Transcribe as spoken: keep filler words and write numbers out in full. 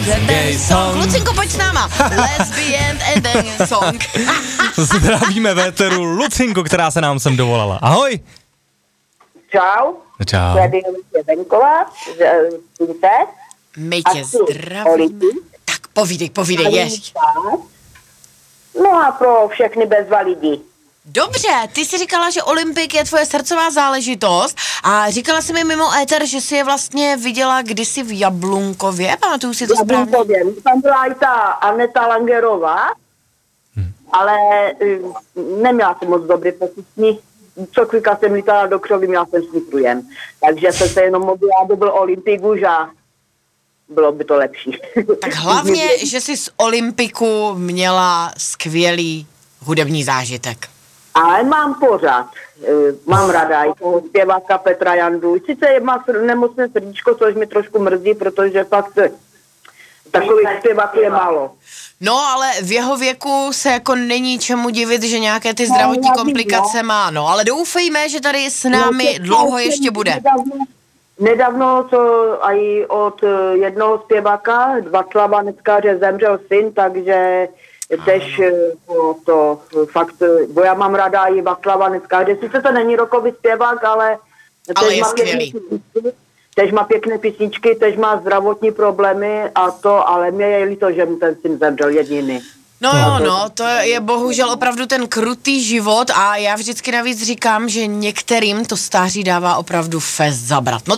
gay song. Lucinko, pojď s náma. Lesbian and then song. Zdravíme véteru Lucinku, která se nám sem dovolala. Ahoj. Čau. Čau. Tady je Venková, Cince. My tě zdravíme. Tak povídej, povídej, ještě. No a pro všechny bezvalidi. Dobře, ty jsi říkala, že Olympik je tvoje srdcová záležitost a říkala jsi mi mimo éter, že jsi je vlastně viděla kdysi v Jablunkově, pamatuju si to správně? Jablunkově, tam byla i ta Aneta Langerová, hmm. ale um, neměla jsem moc dobrý pocit s ní. Co chvíľka jsem lítala do křovy, měla jsem s ní průjem. Takže jsem se jenom modlila, aby byl Olympik už a bylo by to lepší. Tak hlavně, že jsi z Olympiku měla skvělý hudební zážitek. Ale mám pořád, mám ráda i toho zpěváka Petra Jandu. Sice má nemocné srdíčko, což mi trošku mrzí, protože fakt takových zpěváků je málo. No, ale v jeho věku se jako není čemu divit, že nějaké ty zdravotní komplikace má. No, ale doufejme, že tady s námi dlouho ještě bude. Nedávno, nedávno co i od jednoho zpěváka, Václava Neckáře, zemřel syn, takže tež to, to fakt, bo já mám ráda i Václava Neckáře. Sice to není rokový zpěvák, ale... Ale je skvělý. Tež má pěkné písničky, tež má zdravotní problémy a to, ale mě je líto, že mu ten syn zemřel jediný. No jo, no, to je bohužel opravdu ten krutý život a já vždycky navíc říkám, že některým to stáří dává opravdu fest zabrat. No